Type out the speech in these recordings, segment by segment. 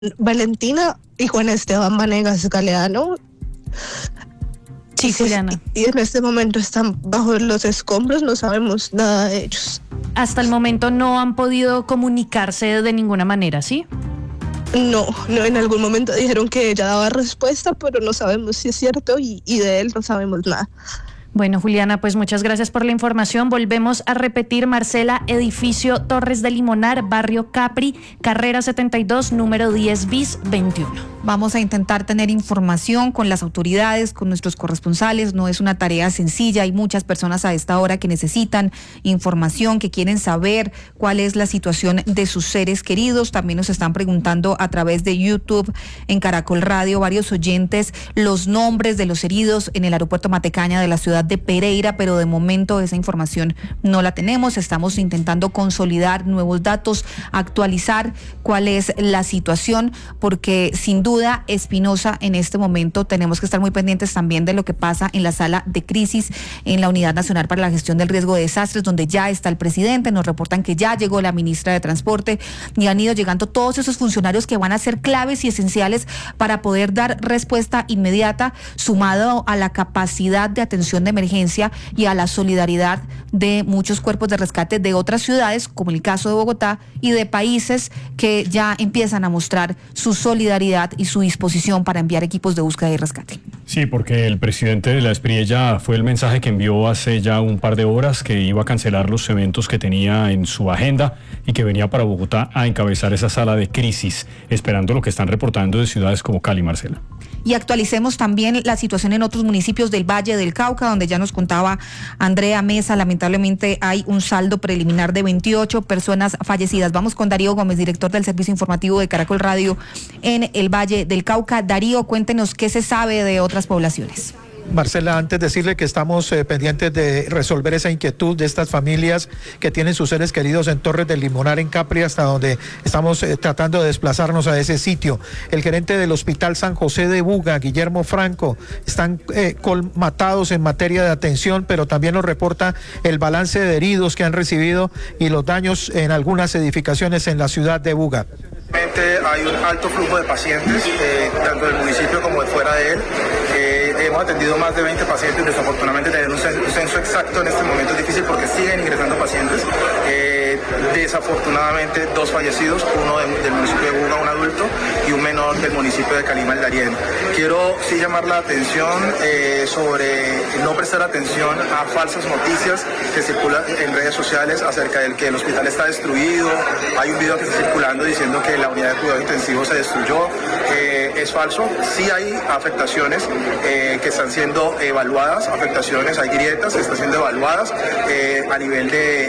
Valentina y Juan Esteban Vanegas Galeano. Sí, Juliana. Y en este momento están bajo los escombros, no sabemos nada de ellos. Hasta el momento no han podido comunicarse de ninguna manera, ¿sí? No, en algún momento dijeron que ella daba respuesta, pero no sabemos si es cierto y de él no sabemos nada. Bueno, Juliana, pues muchas gracias por la información. Volvemos a repetir, Marcela, edificio Torres de Limonar, barrio Capri, carrera 72, número 10 bis 21. Vamos a intentar tener información con las autoridades, con nuestros corresponsales. No es una tarea sencilla. Hay muchas personas a esta hora que necesitan información, que quieren saber cuál es la situación de sus seres queridos. También nos están preguntando a través de YouTube en Caracol Radio varios oyentes los nombres de los heridos en el aeropuerto Matecaña de la ciudad de Pereira, pero de momento esa información no la tenemos. Estamos intentando consolidar nuevos datos, actualizar cuál es la situación, porque sin duda, Espinosa, en este momento tenemos que estar muy pendientes también de lo que pasa en la sala de crisis en la Unidad Nacional para la Gestión del Riesgo de Desastres, donde ya está el presidente. Nos reportan que ya llegó la ministra de Transporte y han ido llegando todos esos funcionarios que van a ser claves y esenciales para poder dar respuesta inmediata, sumado a la capacidad de atención de emergencia y a la solidaridad de muchos cuerpos de rescate de otras ciudades, como el caso de Bogotá, y de países que ya empiezan a mostrar su solidaridad y su disposición para enviar equipos de búsqueda y rescate. Sí, porque el presidente de la Espriella fue el mensaje que envió hace ya un par de horas, que iba a cancelar los eventos que tenía en su agenda y que venía para Bogotá a encabezar esa sala de crisis, esperando lo que están reportando de ciudades como Cali, Marcela. Y actualicemos también la situación en otros municipios del Valle del Cauca, donde ya nos contaba Andrea Mesa. Lamentablemente hay un saldo preliminar de 28 personas fallecidas. Vamos con Darío Gómez, director del Servicio Informativo de Caracol Radio en el Valle del Cauca. Darío, cuéntenos qué se sabe de otras poblaciones. Marcela, antes de decirle que estamos pendientes de resolver esa inquietud de estas familias que tienen sus seres queridos en Torres del Limonar, en Capri, hasta donde estamos tratando de desplazarnos a ese sitio. El gerente del Hospital San José de Buga, Guillermo Franco, están colmatados en materia de atención, pero también nos reporta el balance de heridos que han recibido y los daños en algunas edificaciones en la ciudad de Buga. Hay un alto flujo de pacientes, tanto del municipio como de fuera de él. Hemos atendido más de 20 pacientes. Desafortunadamente tener un censo exacto en este momento es difícil porque siguen ingresando pacientes. Desafortunadamente 2 fallecidos, uno del municipio de Buga, un adulto, y un menor del municipio de Calima, el Darién. Quiero sí llamar la atención sobre no prestar atención a falsas noticias que circulan en redes sociales acerca del que el hospital está destruido. Hay un video que está circulando diciendo que la unidad de cuidado intensivo se destruyó. Es falso. Sí hay afectaciones que están siendo evaluadas, hay grietas que están siendo evaluadas a nivel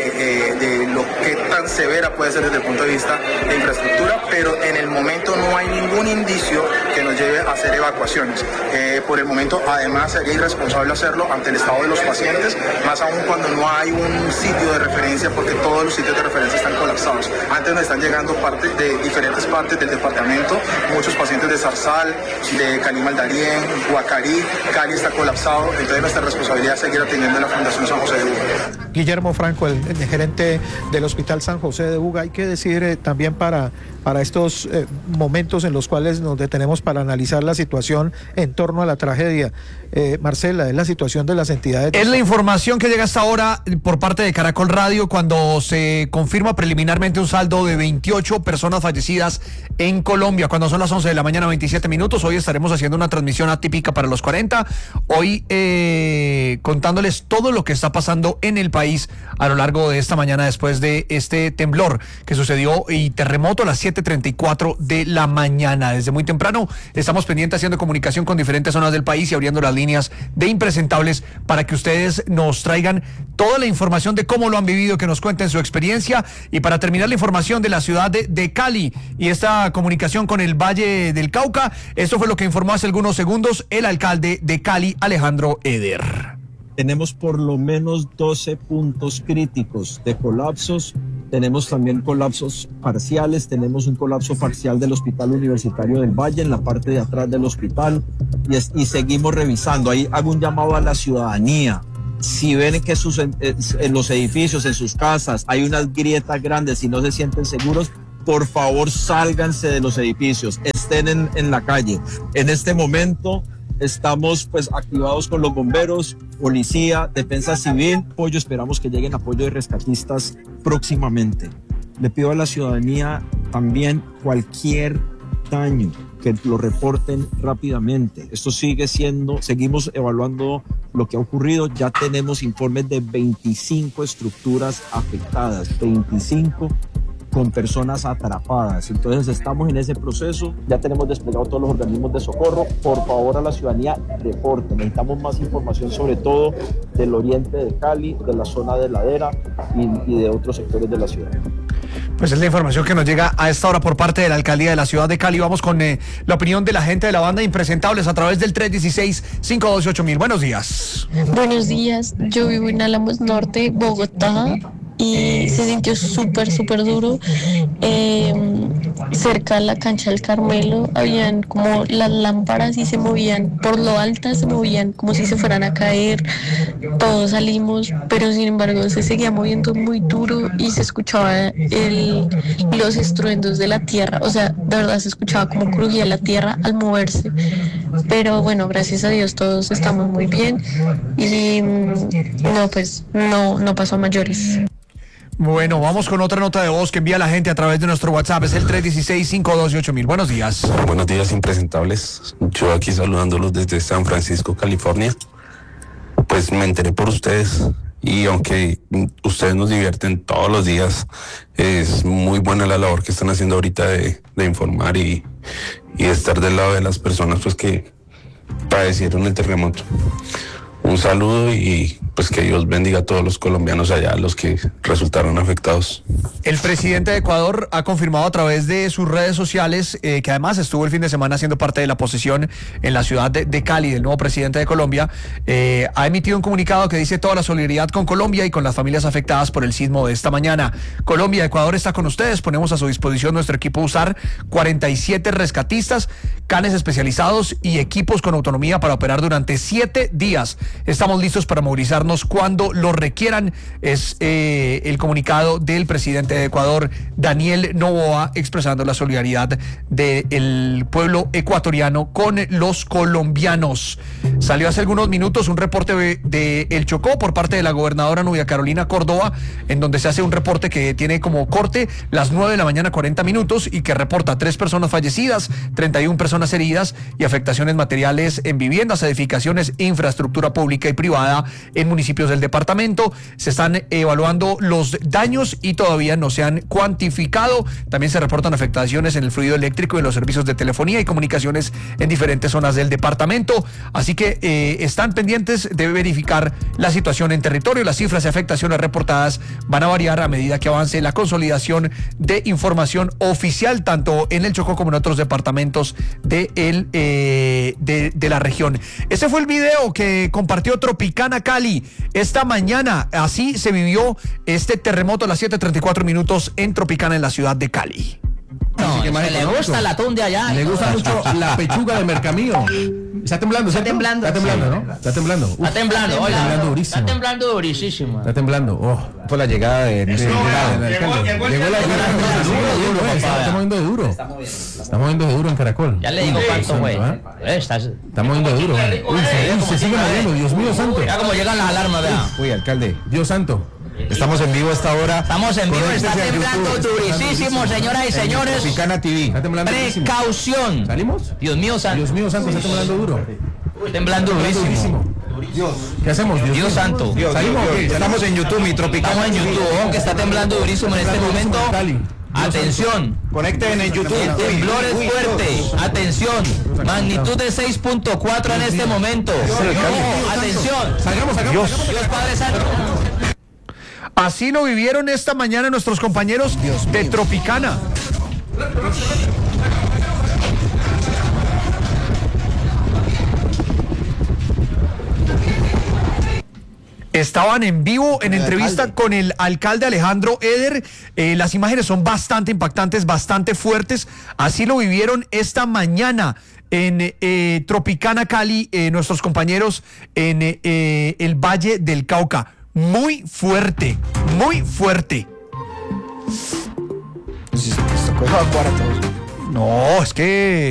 de lo que tan severa puede ser desde el punto de vista de infraestructura, pero en el momento no hay ningún indicio que nos lleve a hacer evacuaciones. Por el momento, además, sería irresponsable hacerlo ante el estado de los pacientes, más aún cuando no hay un sitio de referencia, porque todos los sitios de referencia están colapsados. Antes nos están llegando partes de diferentes partes del departamento, muchos pacientes de Zarzal, de Calima al Darién, Guacarí, Cali está colapsado, entonces nuestra responsabilidad es seguir atendiendo a la Fundación San José de Buga. Guillermo Franco, el gerente del Hospital San José de Buga. Hay que decir también para estos momentos en los cuales nos detenemos para analizar la situación en torno a la tragedia. Marcela, es la situación de las entidades. Es la información que llega hasta ahora por parte de Caracol Radio cuando se confirma preliminarmente un saldo de 28 personas fallecidas en Colombia, cuando son las 11 de la mañana, 27 minutos. Hoy estaremos haciendo una transmisión atípica para los 40. Hoy contándoles todo lo que está pasando en el país a lo largo de esta mañana después de este temblor que sucedió y terremoto a las 7:34 de la mañana. Desde muy temprano estamos pendientes haciendo comunicación con diferentes zonas del país y abriendo las líneas de Impresentables para que ustedes nos traigan toda la información de cómo lo han vivido, que nos cuenten su experiencia. Y para terminar, la información de la ciudad de Cali y esta comunicación con el Valle del Cauca. Esto fue lo que informó hace algunos segundos el alcalde de Cali, Alejandro Eder. Tenemos por lo menos 12 puntos críticos de colapsos. Tenemos también colapsos parciales. Tenemos un colapso parcial del Hospital Universitario del Valle en la parte de atrás del hospital y seguimos revisando. Ahí hago un llamado a la ciudadanía. Si ven que en los edificios, en sus casas, hay unas grietas grandes y no se sienten seguros, por favor sálganse de los edificios, estén en la calle. En este momento estamos pues activados con los bomberos, policía, defensa civil, apoyo, esperamos que lleguen apoyo de rescatistas próximamente. Le pido a la ciudadanía también cualquier daño que lo reporten rápidamente. Esto seguimos evaluando lo que ha ocurrido, ya tenemos informes de 25 estructuras afectadas, 25 con personas atrapadas. Entonces estamos en ese proceso, ya tenemos desplegados todos los organismos de socorro. Por favor, a la ciudadanía, reporten. Necesitamos más información, sobre todo del oriente de Cali, de la zona de Ladera y de otros sectores de la ciudad. Pues es la información que nos llega a esta hora por parte de la alcaldía de la ciudad de Cali. Vamos con la opinión de la gente de la banda Impresentables a través del 316-528-1000. Buenos días. Buenos días, yo vivo en Álamos Norte, Bogotá, y se sintió súper duro. Cerca de la cancha del Carmelo habían como las lámparas y se movían por lo altas, se movían como si se fueran a caer. Todos salimos, pero sin embargo se seguía moviendo muy duro y se escuchaba los estruendos de la tierra. O sea, de verdad se escuchaba como crujía la tierra al moverse. Pero bueno, gracias a Dios todos estamos muy bien y no pasó a mayores. Bueno, vamos con otra nota de voz que envía la gente a través de nuestro WhatsApp. Es el 316-528-1000. Buenos días. Buenos días, Impresentables. Yo aquí saludándolos desde San Francisco, California. Pues me enteré por ustedes y aunque ustedes nos divierten todos los días, es muy buena la labor que están haciendo ahorita de informar y estar del lado de las personas pues que padecieron el terremoto. Un saludo y pues que Dios bendiga a todos los colombianos allá, los que resultaron afectados. El presidente de Ecuador ha confirmado a través de sus redes sociales que además estuvo el fin de semana siendo parte de la posesión en la ciudad de Cali del nuevo presidente de Colombia. Ha emitido un comunicado que dice toda la solidaridad con Colombia y con las familias afectadas por el sismo de esta mañana. Colombia, Ecuador está con ustedes. Ponemos a su disposición nuestro equipo USAR, 47 rescatistas, canes especializados y equipos con autonomía para operar durante 7 días. Estamos listos para movilizarnos cuando lo requieran. Es el comunicado del presidente de Ecuador, Daniel Noboa, expresando la solidaridad del pueblo ecuatoriano con los colombianos. Salió hace algunos minutos un reporte de El Chocó por parte de la gobernadora Nubia Carolina Córdoba, en donde se hace un reporte que tiene como corte las 9 de la mañana 40 minutos y que reporta 3 personas fallecidas, 31 personas heridas y afectaciones materiales en viviendas, edificaciones, infraestructura pública y privada en municipios del departamento. Se están evaluando los daños y todavía no se han cuantificado. También se reportan afectaciones en el fluido eléctrico y en los servicios de telefonía y comunicaciones en diferentes zonas del departamento. Así que están pendientes de verificar la situación en territorio. Las cifras de afectaciones reportadas van a variar a medida que avance la consolidación de información oficial, tanto en el Chocó como en otros departamentos de la región. Ese fue el video que compartió Tropicana Cali esta mañana. Así se vivió este terremoto a las 7:34 minutos en Tropicana, en la ciudad de Cali. No, que le gusta el atún de allá. Le gusta mucho la pechuga de Mercamío. Está temblando, ¿cierto? Está temblando. Está temblando, ¿no? Está temblando. Está temblando, oiga. Está temblando durísimo. Está temblando durísimo. Está temblando. Oh, por la llegada de llegó la duro, papá. Está moviendo de duro. Está moviendo de duro en Caracol. Ya le digo cuánto, güey. Está moviendo de duro. Uy, se sigue moviendo. Dios mío santo. Ya como llegan las alarmas, vea. Uy, alcalde. Dios santo. Estamos en vivo a esta hora. Estamos en vivo, está temblando durísimo, señoras y señores. Tropicana TV. Está temblando durísimo. Precaución. ¿Salimos? Dios mío santo. Dios mío santo, está temblando duro. Temblando durísimo. Dios. ¿Qué hacemos? Dios santo. ¿Salimos? Estamos en YouTube, mi Tropicana. Estamos en YouTube, que está temblando durísimo en este momento. Atención. Conecten en YouTube. El temblor es fuerte. Atención. Magnitud de 6.4 en este momento. Atención. Salgamos. Dios Padre Santo. Así lo vivieron esta mañana nuestros compañeros de Tropicana. Estaban en vivo en entrevista con el alcalde Alejandro Eder. Las imágenes son bastante impactantes, bastante fuertes. Así lo vivieron esta mañana en Tropicana Cali, nuestros compañeros en el Valle del Cauca. Muy fuerte, muy fuerte. entonces les tocó evacuar a todos. No, es que